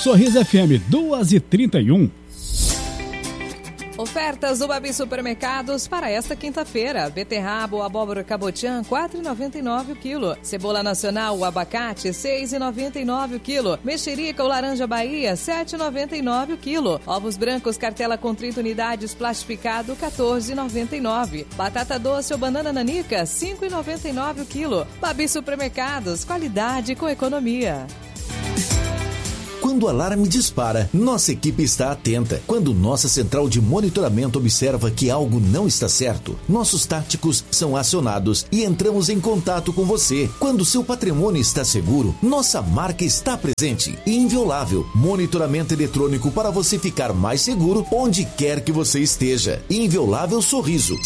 Sorriso FM 2h31. Ofertas do Babi Supermercados para esta quinta-feira. Beterraba ou abóbora cabotiã, R$ 4,99 o quilo. Cebola nacional ou abacate, R$ 6,99 o quilo. Mexerica ou laranja Bahia, R$ 7,99 o quilo. Ovos brancos cartela com 30 unidades plastificado, R$ 14,99. Batata doce ou banana nanica, R$ 5,99 o quilo. Babi Supermercados, qualidade com economia. Quando o alarme dispara, nossa equipe está atenta. Quando nossa central de monitoramento observa que algo não está certo, nossos táticos são acionados e entramos em contato com você. Quando seu patrimônio está seguro, nossa marca está presente e inviolável. Monitoramento eletrônico para você ficar mais seguro onde quer que você esteja. Inviolável Sorriso,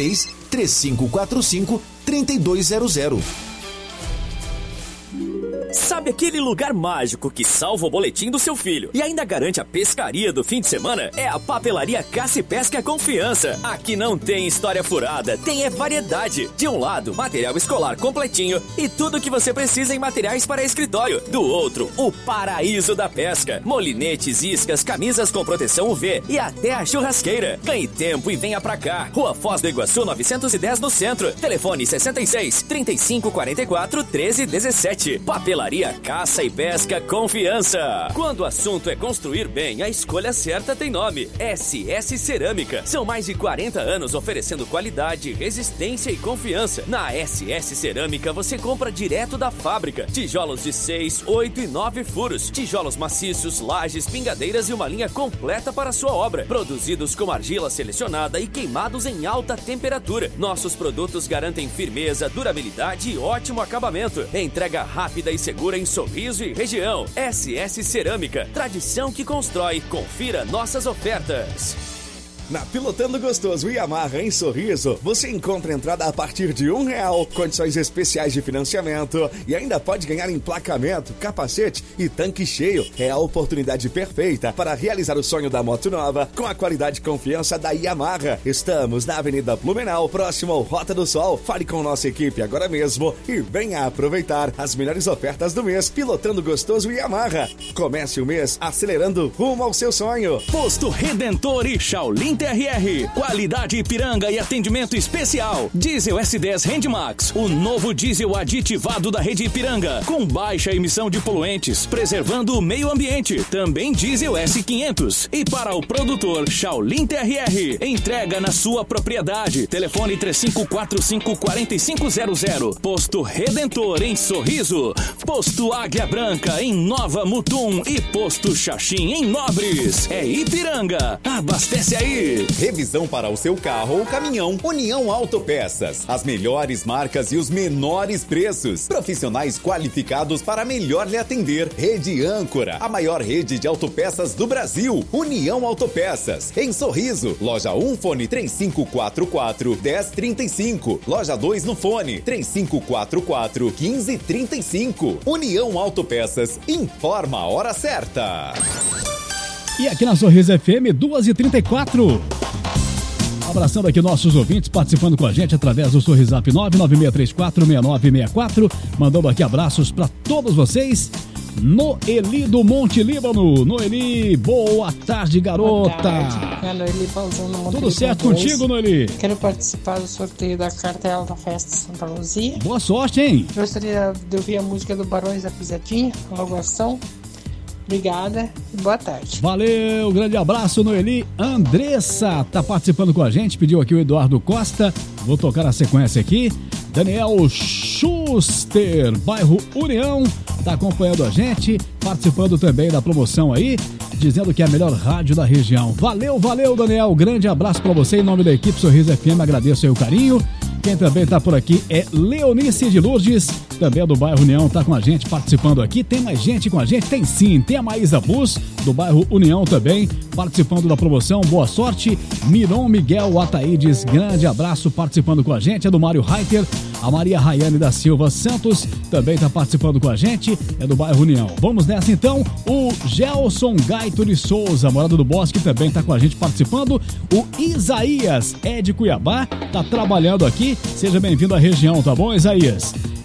66-3545-3200. Sabe aquele lugar mágico que salva o boletim do seu filho e ainda garante a pescaria do fim de semana? É a Papelaria Caça e Pesca Confiança. Aqui não tem história furada, tem variedade. De um lado, material escolar completinho e tudo o que você precisa em materiais para escritório. Do outro, o paraíso da pesca. Molinetes, iscas, camisas com proteção UV e até a churrasqueira. Ganhe tempo e venha pra cá. Rua Foz do Iguaçu 910 no centro. Telefone 66-3544-1317. Papelaria Caça e Pesca Confiança. Quando o assunto é construir bem, a escolha certa tem nome: SS Cerâmica. São mais de 40 anos oferecendo qualidade, resistência e confiança. Na SS Cerâmica você compra direto da fábrica. Tijolos de 6, 8 e 9 furos. Tijolos maciços, lajes, pingadeiras e uma linha completa para sua obra. Produzidos com argila selecionada e queimados em alta temperatura. Nossos produtos garantem firmeza, durabilidade e ótimo acabamento. Entrega rápida e segura em Sorriso e região. SS Cerâmica, tradição que constrói. Confira nossas ofertas. Na Pilotando Gostoso Yamaha em Sorriso, você encontra entrada a partir de R$1, condições especiais de financiamento e ainda pode ganhar emplacamento, capacete e tanque cheio. É a oportunidade perfeita para realizar o sonho da moto nova com a qualidade e confiança da Yamaha. Estamos na Avenida Blumenau, próximo ao Rota do Sol. Fale com nossa equipe agora mesmo e venha aproveitar as melhores ofertas do mês. Pilotando Gostoso Yamaha. Comece o mês acelerando rumo ao seu sonho. Posto Redentor e Shaolin TRR, qualidade Ipiranga e atendimento especial. Diesel S10 Handmax, o novo diesel aditivado da rede Ipiranga, com baixa emissão de poluentes, preservando o meio ambiente. Também diesel S500. E para o produtor Shaolin TRR, entrega na sua propriedade. Telefone 3545-4500. Posto Redentor em Sorriso, Posto Águia Branca em Nova Mutum e Posto Xaxim em Nobres. É Ipiranga. Abastece aí. Revisão para o seu carro ou caminhão. União Autopeças. As melhores marcas e os menores preços. Profissionais qualificados para melhor lhe atender. Rede Âncora, a maior rede de autopeças do Brasil. União Autopeças. Em Sorriso, loja 1, fone 3544-1035. Loja 2 no fone 3544-1535. União Autopeças. Informa a hora certa. E aqui na Sorriso FM 2h34. Abraçando aqui nossos ouvintes participando com a gente através do Sorrisap 996346964. Mandando aqui abraços para todos vocês. Noeli do Monte Líbano. Noeli, boa tarde, garota. Boa tarde. É Noeli Balzano, Monte Tudo Líbano certo 2. contigo, Noeli? Quero participar do sorteio da cartela da festa Santa Luzia. Boa sorte, hein? Gostaria de ouvir a música do Barões da Pisadinha, Logação. Obrigada e boa tarde. Valeu, grande abraço, Noeli. Andressa tá participando com a gente, pediu aqui o Eduardo Costa. Vou tocar a sequência aqui. Daniel Schuster, bairro União, tá acompanhando a gente, participando também da promoção aí, dizendo que é a melhor rádio da região. Valeu, valeu, Daniel. Grande abraço pra você em nome da equipe Sorriso FM, agradeço aí o carinho. Quem também tá por aqui é Leonice de Lourdes, também é do bairro União, tá com a gente participando aqui. Tem mais gente com a gente? Tem sim, tem a Maísa Bus, do bairro União também, participando da promoção. Boa sorte. Miron Miguel Ataídes, grande abraço, participando com a gente. É do Mário Reiter. A Maria Rayane da Silva Santos também tá participando com a gente, é do bairro União. Vamos nessa então. O Gelson Gaito de Souza, morado do Bosque, também tá com a gente participando. O Isaías é de Cuiabá, tá trabalhando aqui. Seja bem-vindo à região, tá bom, Isaías?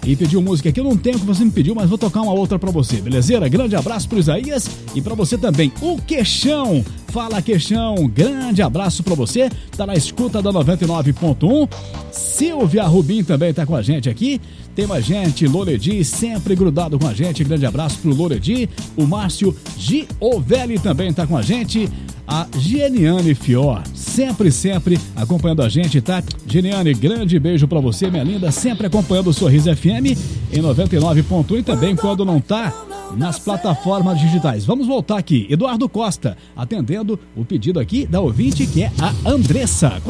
e pediu música aqui. Eu não tenho o que você me pediu, mas vou tocar uma outra pra você, belezeira? Grande abraço pro Isaías e pra você também. O Queixão, fala Queixão, grande abraço pra você. Tá na escuta da 99.1. Silvia Rubim também tá com a gente aqui. Tem mais gente, Loredi, sempre grudado com a gente. Grande abraço pro Loredi. O Márcio Giovelli também tá com a gente. A Geniane Fior, sempre acompanhando a gente, tá? Geniane, grande beijo pra você, minha linda. Sempre acompanhando o Sorriso FM em 99.1 e também quando não tá nas plataformas digitais. Vamos voltar aqui. Eduardo Costa, atendendo o pedido aqui da ouvinte, que é a Andressa.